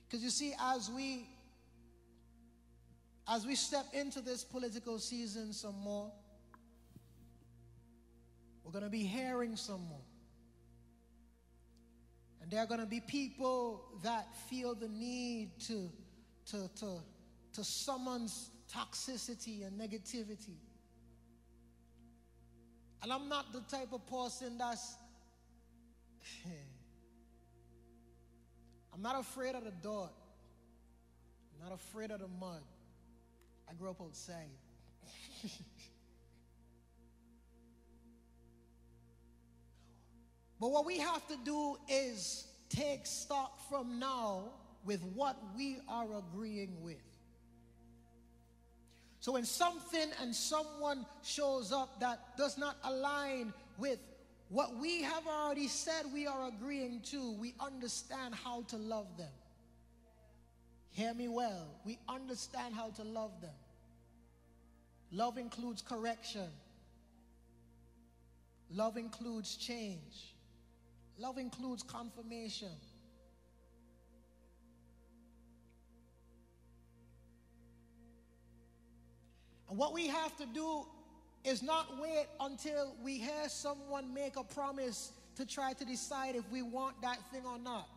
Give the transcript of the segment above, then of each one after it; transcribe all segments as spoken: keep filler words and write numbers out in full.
Because you see, as we as we step into this political season some more, we're going to be hearing some more. And there are going to be people that feel the need to, to, to, to summons toxicity and negativity. And I'm not the type of person that's... I'm not afraid of the dirt. I'm not afraid of the mud. I grew up outside. But what we have to do is take stock from now with what we are agreeing with. So when something and someone shows up that does not align with what we have already said we are agreeing to, we understand how to love them. Hear me well. We understand how to love them. Love includes correction. Love includes change. Love includes confirmation. And what we have to do is not wait until we hear someone make a promise to try to decide if we want that thing or not.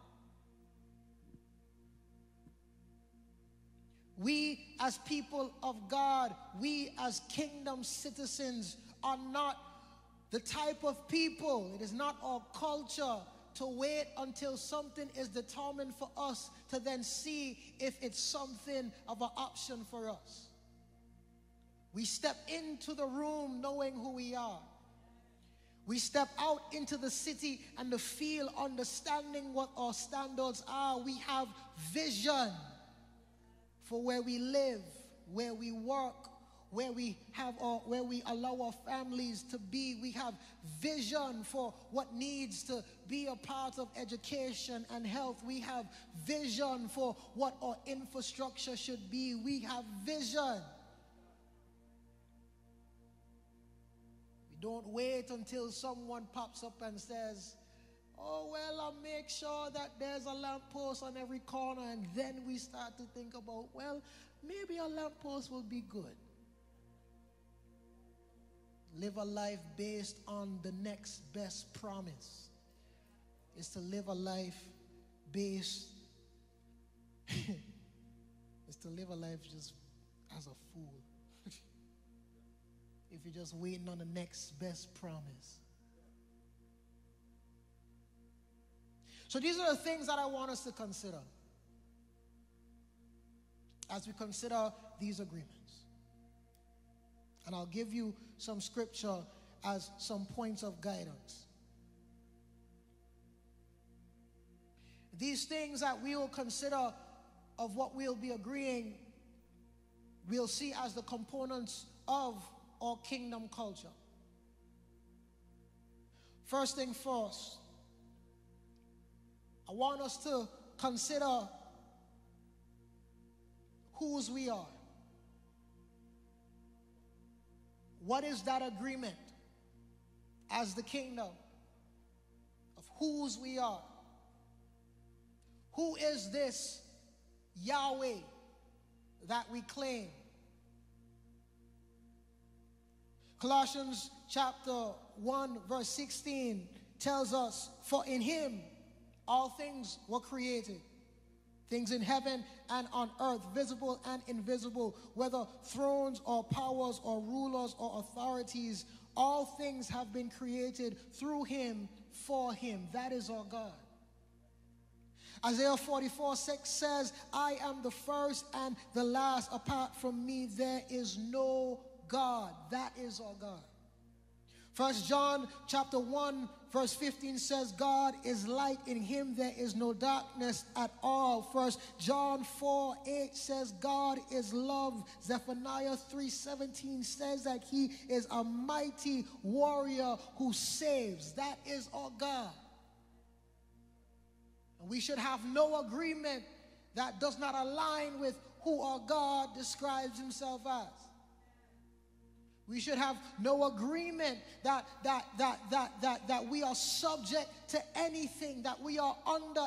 We as people of God, we as kingdom citizens are not the type of people, it is not our culture to wait until something is determined for us to then see if it's something of an option for us. We step into the room knowing who we are. We step out into the city and the field understanding what our standards are. We have vision for where we live, where we work, where we have our, where we allow our families to be. We have vision for what needs to be a part of education and health. We have vision for what our infrastructure should be. We have vision. We don't wait until someone pops up and says, oh, well, I'll make sure that there's a lamppost on every corner, and then we start to think about, well, maybe a lamppost will be good. Live a life based on the next best promise. Is to live a life based, is to live a life just as a fool. If you're just waiting on the next best promise. So these are the things that I want us to consider as we consider these agreements. And I'll give you some scripture as some points of guidance. These things that we will consider of what we'll be agreeing, we'll see as the components of our kingdom culture. First thing first, I want us to consider whose we are. What is that agreement as the kingdom of whose we are? Who is this Yahweh that we claim? Colossians chapter one verse sixteen tells us, for in him all things were created, things in heaven and on earth, visible and invisible, whether thrones or powers or rulers or authorities, all things have been created through him, for him. That is our God. Isaiah forty-four six says, I am the first and the last. Apart from me, there is no God. That is our God. First John chapter one verse fifteen says, God is light, in him there is no darkness at all. First John four eight says, God is love. Zephaniah three seventeen says that he is a mighty warrior who saves. That is our God. And we should have no agreement that does not align with who our God describes himself as. We should have no agreement that, that, that, that, that, that we are subject to anything, that we are under